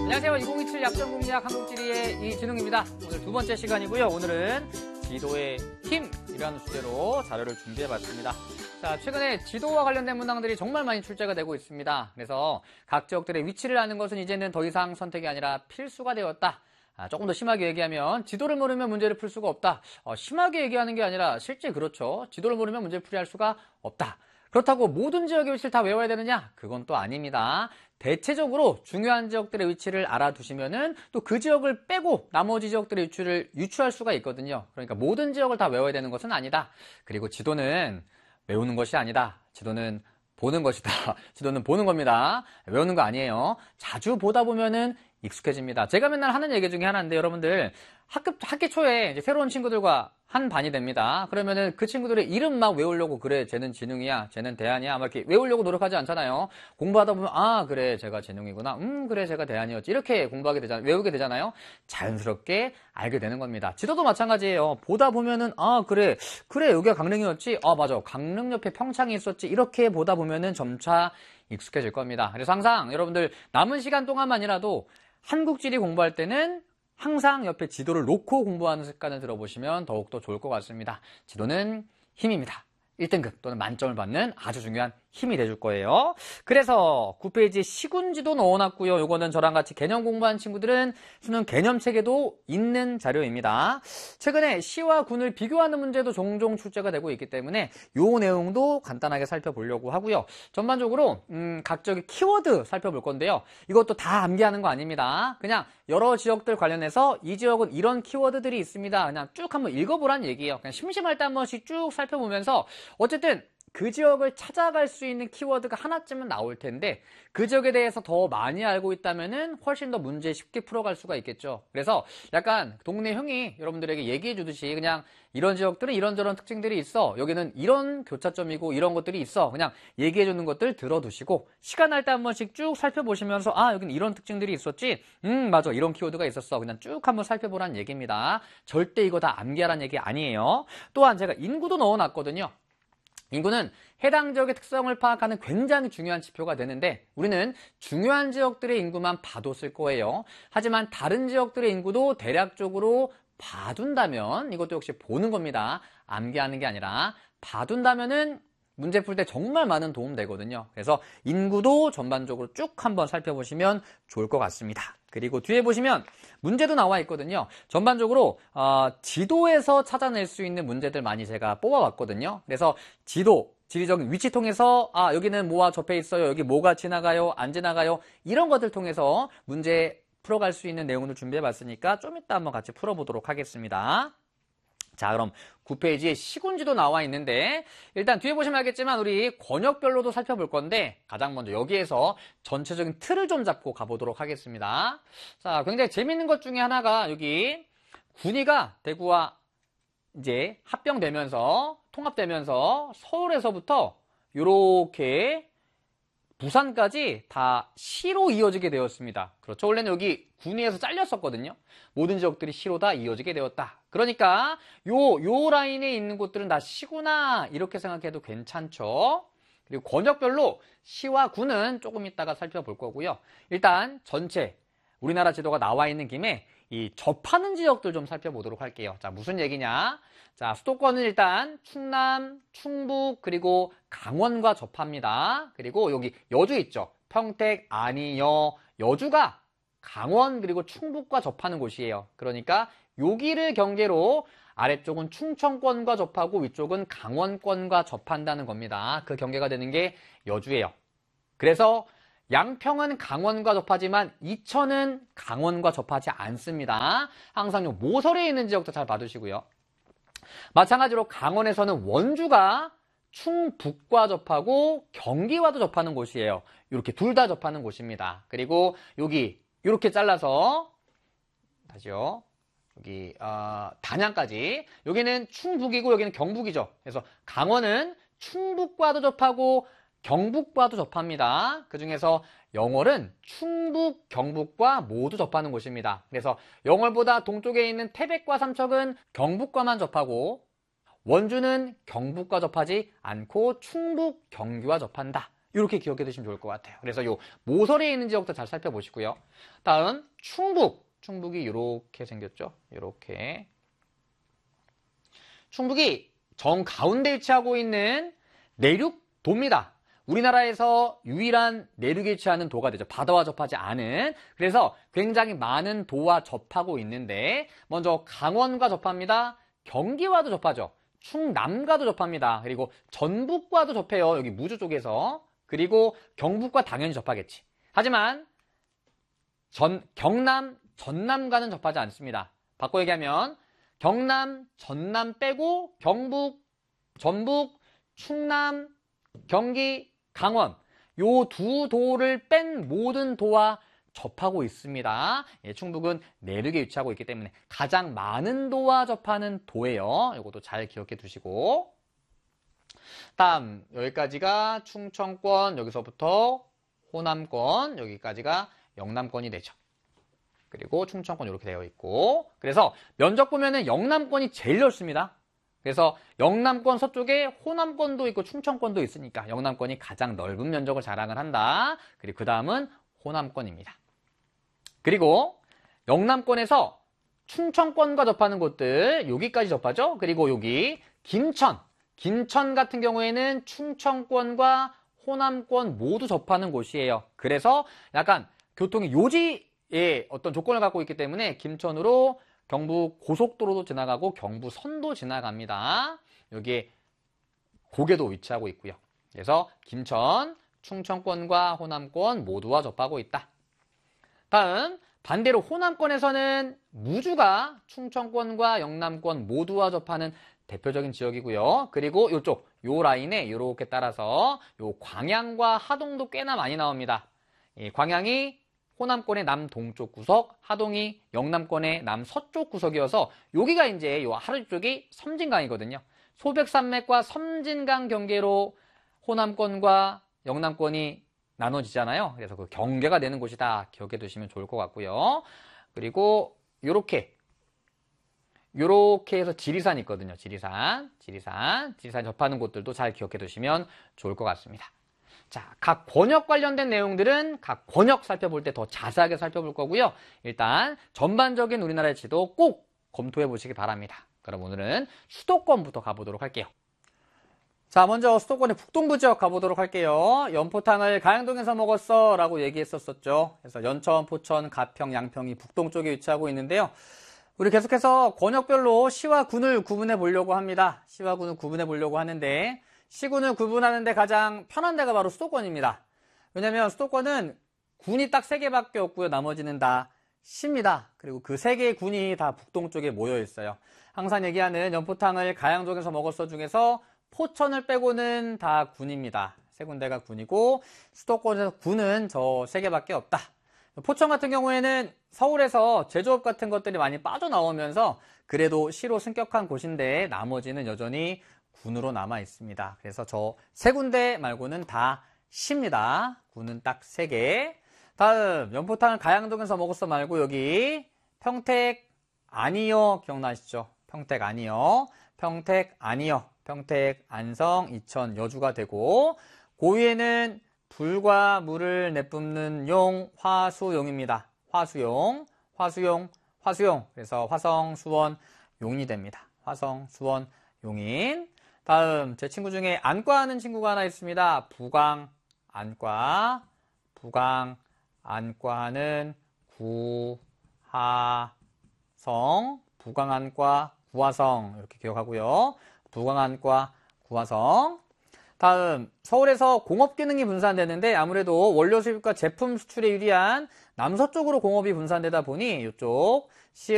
안녕하세요. 2027 약점공략 한국지리의 이진웅입니다. 오늘 두 번째 시간이고요. 오늘은 지도의 힘이라는 주제로 자료를 준비해봤습니다. 자, 최근에 지도와 관련된 문항들이 정말 많이 출제가 되고 있습니다. 그래서 각 지역들의 위치를 아는 것은 이제는 더 이상 선택이 아니라 필수가 되었다. 조금 더 심하게 얘기하면 지도를 모르면 문제를 풀 수가 없다. 심하게 얘기하는 게 아니라 실제 그렇죠. 지도를 모르면 문제를 풀이할 수가 없다. 그렇다고 모든 지역의 위치를 다 외워야 되느냐? 그건 또 아닙니다. 대체적으로 중요한 지역들의 위치를 알아두시면은 또 그 지역을 빼고 나머지 지역들의 위치를 유추할 수가 있거든요. 그러니까 모든 지역을 다 외워야 되는 것은 아니다. 그리고 지도는 외우는 것이 아니다. 지도는 보는 것이다. 지도는 보는 겁니다. 외우는 거 아니에요. 자주 보다 보면은 익숙해집니다. 제가 맨날 하는 얘기 중에 하나인데 여러분들 학기 초에 이제 새로운 친구들과 한 반이 됩니다. 그러면은 그 친구들의 이름 막 외우려고 그래 쟤는 진웅이야 쟤는 대한이야 막 이렇게 외우려고 노력하지 않잖아요. 공부하다 보면 아 그래 제가 진웅이구나 그래 제가 대한이었지 이렇게 공부하게 되잖아요. 외우게 되잖아요. 자연스럽게 알게 되는 겁니다. 지도도 마찬가지예요. 보다 보면은 아 그래 여기가 강릉이었지 맞아 강릉 옆에 평창이 있었지 이렇게 보다 보면은 점차 익숙해질 겁니다. 그래서 항상 여러분들 남은 시간 동안만이라도 한국지리 공부할 때는 항상 옆에 지도를 놓고 공부하는 습관을 들어보시면 더욱더 좋을 것 같습니다. 지도는 힘입니다. 1등급 또는 만점을 받는 아주 중요한 힘이 돼줄 거예요. 그래서 9페이지 시군지도 넣어놨고요. 이거는 저랑 같이 개념 공부한 친구들은 쓰는 개념책에도 있는 자료입니다. 최근에 시와 군을 비교하는 문제도 종종 출제가 되고 있기 때문에 이 내용도 간단하게 살펴보려고 하고요. 전반적으로 각 지역의 키워드 살펴볼 건데요. 이것도 다 암기하는 거 아닙니다. 그냥 여러 지역들 관련해서 이 지역은 이런 키워드들이 있습니다. 그냥 쭉 한번 읽어보란 얘기예요. 그냥 심심할 때 한 번씩 쭉 살펴보면서 어쨌든 그 지역을 찾아갈 수 있는 키워드가 하나쯤은 나올 텐데 그 지역에 대해서 더 많이 알고 있다면은 훨씬 더 문제 쉽게 풀어갈 수가 있겠죠. 그래서 약간 동네 형이 여러분들에게 얘기해 주듯이 그냥 이런 지역들은 이런저런 특징들이 있어. 여기는 이런 교차점이고 이런 것들이 있어. 그냥 얘기해 주는 것들 들어두시고 시간 날 때 한 번씩 쭉 살펴보시면서 여기는 이런 특징들이 있었지. 맞아. 이런 키워드가 있었어. 그냥 쭉 한번 살펴보라는 얘기입니다. 절대 이거 다 암기하라는 얘기 아니에요. 또한 제가 인구도 넣어놨거든요. 인구는 해당 지역의 특성을 파악하는 굉장히 중요한 지표가 되는데 우리는 중요한 지역들의 인구만 봐도 쓸 거예요. 하지만 다른 지역들의 인구도 대략적으로 봐둔다면 이것도 역시 보는 겁니다. 암기하는 게 아니라 봐둔다면은 문제 풀 때 정말 많은 도움 되거든요. 그래서 인구도 전반적으로 쭉 한번 살펴보시면 좋을 것 같습니다. 그리고 뒤에 보시면 문제도 나와 있거든요. 전반적으로 지도에서 찾아낼 수 있는 문제들 많이 제가 뽑아왔거든요. 그래서 지도, 지리적인 위치 통해서 여기는 뭐와 접해 있어요. 여기 뭐가 지나가요. 안 지나가요. 이런 것들 통해서 문제 풀어갈 수 있는 내용을 준비해봤으니까 좀 이따 한번 같이 풀어보도록 하겠습니다. 자, 그럼 9페이지에 시군지도 나와 있는데 일단 뒤에 보시면 알겠지만 우리 권역별로도 살펴볼 건데 가장 먼저 여기에서 전체적인 틀을 좀 잡고 가보도록 하겠습니다. 자, 굉장히 재밌는 것 중에 하나가 여기 군위가 대구와 이제 합병되면서 통합되면서 서울에서부터 이렇게 부산까지 다 시로 이어지게 되었습니다. 그렇죠. 원래는 여기 군위에서 잘렸었거든요. 모든 지역들이 시로 다 이어지게 되었다. 그러니까 요 라인에 있는 곳들은 다 시구나 이렇게 생각해도 괜찮죠. 그리고 권역별로 시와 군은 조금 이따가 살펴볼 거고요. 일단 전체 우리나라 지도가 나와 있는 김에 이 접하는 지역들 좀 살펴보도록 할게요. 자, 무슨 얘기냐? 자, 수도권은 일단 충남, 충북, 그리고 강원과 접합니다. 그리고 여기 여주 있죠. 평택, 안희, 여주가 강원 그리고 충북과 접하는 곳이에요. 그러니까 여기를 경계로 아래쪽은 충청권과 접하고 위쪽은 강원권과 접한다는 겁니다. 그 경계가 되는 게 여주예요. 그래서 양평은 강원과 접하지만 이천은 강원과 접하지 않습니다. 항상 요 모서리에 있는 지역도 잘 봐두시고요. 마찬가지로 강원에서는 원주가 충북과 접하고 경기와도 접하는 곳이에요. 이렇게 둘 다 접하는 곳입니다. 그리고 여기 이렇게 잘라서 다시요. 여기 단양까지 여기는 충북이고 여기는 경북이죠. 그래서 강원은 충북과도 접하고 경북과도 접합니다. 그 중에서 영월은 충북, 경북과 모두 접하는 곳입니다. 그래서 영월보다 동쪽에 있는 태백과 삼척은 경북과만 접하고 원주는 경북과 접하지 않고 충북, 경기와 접한다. 이렇게 기억해 두시면 좋을 것 같아요. 그래서 요 모서리에 있는 지역도 잘 살펴보시고요. 다음 충북. 충북이 이렇게 생겼죠. 이렇게. 충북이 정 가운데 위치하고 있는 내륙도입니다. 우리나라에서 유일한 내륙에 위치하는 도가 되죠. 바다와 접하지 않은. 그래서 굉장히 많은 도와 접하고 있는데 먼저 강원과 접합니다. 경기와도 접하죠. 충남과도 접합니다. 그리고 전북과도 접해요. 여기 무주 쪽에서. 그리고 경북과 당연히 접하겠지. 하지만 경남, 전남과는 접하지 않습니다. 바꿔 얘기하면 경남, 전남 빼고 경북, 전북, 충남, 경기, 강원 요 두 도를 뺀 모든 도와 접하고 있습니다. 예, 충북은 내륙에 위치하고 있기 때문에 가장 많은 도와 접하는 도예요. 이것도 잘 기억해 두시고 다음 여기까지가 충청권, 여기서부터 호남권, 여기까지가 영남권이 되죠. 그리고 충청권 이렇게 되어 있고 그래서 면적 보면은 영남권이 제일 넓습니다. 그래서 영남권 서쪽에 호남권도 있고 충청권도 있으니까 영남권이 가장 넓은 면적을 자랑을 한다. 그리고 그 다음은 호남권입니다. 그리고 영남권에서 충청권과 접하는 곳들 여기까지 접하죠. 그리고 여기 김천 같은 경우에는 충청권과 호남권 모두 접하는 곳이에요. 그래서 약간 교통의 요지의 어떤 조건을 갖고 있기 때문에 김천으로 경북 고속도로도 지나가고 경부선도 지나갑니다. 여기에 고개도 위치하고 있고요. 그래서 김천, 충청권과 호남권 모두와 접하고 있다. 다음 반대로 호남권에서는 무주가 충청권과 영남권 모두와 접하는 대표적인 지역이고요. 그리고 이쪽 요 라인에 이렇게 따라서 요 광양과 하동도 꽤나 많이 나옵니다. 이 광양이 호남권의 남동쪽 구석, 하동이 영남권의 남서쪽 구석이어서 여기가 이제 요 하루 쪽이 섬진강이거든요. 소백산맥과 섬진강 경계로 호남권과 영남권이 나눠지잖아요. 그래서 그 경계가 되는 곳이다. 기억해 두시면 좋을 것 같고요. 그리고 요렇게 해서 지리산이 있거든요. 지리산 접하는 곳들도 잘 기억해 두시면 좋을 것 같습니다. 자, 각 권역 관련된 내용들은 각 권역 살펴볼 때 더 자세하게 살펴볼 거고요. 일단 전반적인 우리나라의 지도 꼭 검토해 보시기 바랍니다. 그럼 오늘은 수도권부터 가보도록 할게요. 자, 먼저 수도권의 북동부 지역 가보도록 할게요. 연포탕을 가양동에서 먹었어 라고 얘기했었죠. 그래서 연천, 포천, 가평, 양평이 북동쪽에 위치하고 있는데요. 우리 계속해서 권역별로 시와 군을 구분해 보려고 합니다. 시와 군을 구분해 보려고 하는데 시군을 구분하는데 가장 편한 데가 바로 수도권입니다. 왜냐면 수도권은 군이 딱 3개밖에 없고요. 나머지는 다 시입니다. 그리고 그 3개의 군이 다 북동쪽에 모여 있어요. 항상 얘기하는 연포탕을 가양동에서 먹었어 중에서 포천을 빼고는 다 군입니다. 3군데가 군이고 수도권에서 군은 저 3개밖에 없다. 포천 같은 경우에는 서울에서 제조업 같은 것들이 많이 빠져나오면서 그래도 시로 승격한 곳인데 나머지는 여전히 군으로 남아 있습니다. 그래서 저 3군데 말고는 다 시입니다. 군은 딱 3개. 다음 연포탕을 가양동에서 먹었어 말고 여기 평택 아니요 기억나시죠? 평택 아니요, 평택, 안성, 이천, 여주가 되고 그 위에는 불과 물을 내뿜는 용, 화수용입니다. 화수용. 그래서 화성, 수원, 용이 됩니다. 화성, 수원, 용인. 다음 제 친구 중에 안과하는 친구가 하나 있습니다. 부강, 안과하는 구하성, 부강안과, 구화성 이렇게 기억하고요. 부강안과, 구화성. 다음 서울에서 공업 기능이 분산되는데 아무래도 원료 수입과 제품 수출에 유리한 남서쪽으로 공업이 분산되다 보니 이쪽